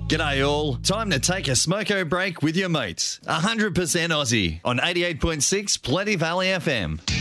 G'day all. Time to take a smoko break with your mates. 100% Aussie on 88.6 Plenty Valley FM.